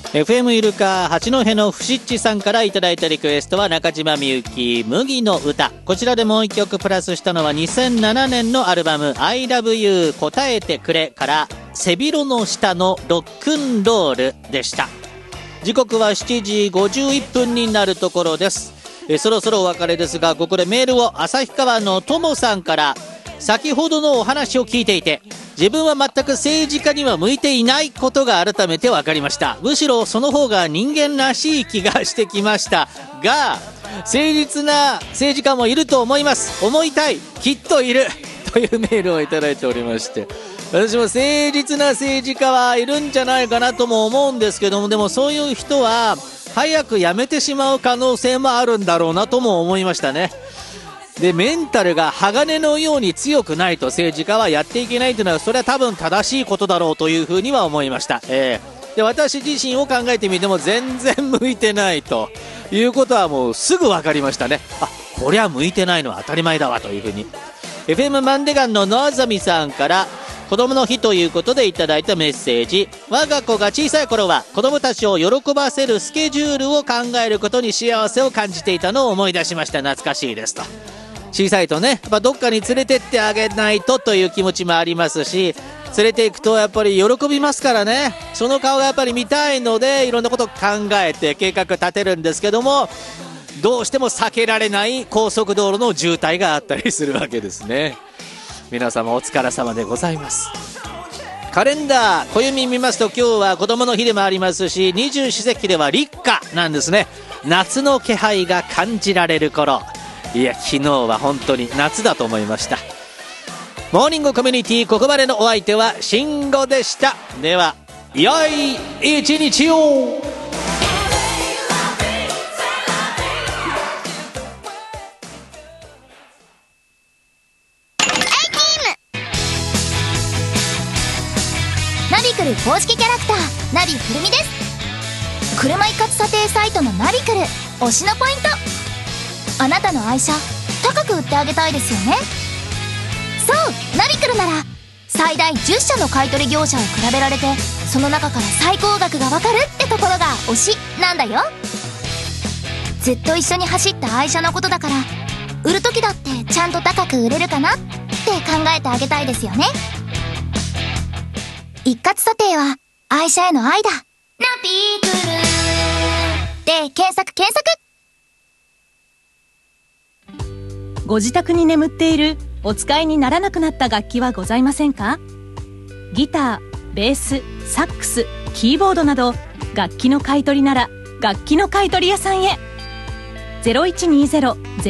FM イルカ八戸のふしっちさんからいただいたリクエストは中島みゆき麦の歌。こちらでもう一曲プラスしたのは2007年のアルバム I Love You 答えてくれから背広の下のロックンロールでした。時刻は7時51分になるところです。そろそろお別れですが、ここでメールを旭川のともさんから。先ほどのお話を聞いていて、自分は全く政治家には向いていないことが改めて分かりました。むしろその方が人間らしい気がしてきましたが、誠実な政治家もいると思います。思いたい、きっといるというメールをいただいておりまして、私も誠実な政治家はいるんじゃないかなとも思うんですけども、でもそういう人は早く辞めてしまう可能性もあるんだろうなとも思いましたね。で、メンタルが鋼のように強くないと政治家はやっていけないというのは、それは多分正しいことだろうというふうには思いました。で、私自身を考えてみても全然向いてないということはもうすぐ分かりましたね。あ、こりゃ向いてないのは当たり前だわというふうに。 FM マンデガンの野あざみさんから子供の日ということでいただいたメッセージ。我が子が小さい頃は子供たちを喜ばせるスケジュールを考えることに幸せを感じていたのを思い出しました。懐かしいですと。小さいとね、やっぱどっかに連れてってあげないとという気持ちもありますし、連れていくとやっぱり喜びますからね。その顔がやっぱり見たいので、いろんなことを考えて計画立てるんですけども、どうしても避けられない高速道路の渋滞があったりするわけですね。皆様お疲れ様でございます。カレンダー暦見ますと、今日は子供の日でもありますし、二十四節気では立夏なんですね。夏の気配が感じられる頃。いや、昨日は本当に夏だと思いました。モーニングコミュニティ、ここまでのお相手は慎吾でした。では良い一日を。 ナビクル公式キャラクターナビくるみです。車一括査定サイトのナビクル推しのポイント。あなたの愛車高く売ってあげたいですよね。そう、ナビクルなら最大10社の買取業者を比べられて、その中から最高額がわかるってところが推しなんだよ。ずっと一緒に走った愛車のことだから、売る時だってちゃんと高く売れるかなって考えてあげたいですよね。一括査定は愛車への愛だ。ナビクルで検索。 ご自宅に眠っているお使いにならなくなった楽器はございませんか？ギター、ベース、サックス、キーボードなど楽器の買い取りなら楽器の買い取り屋さんへ。0120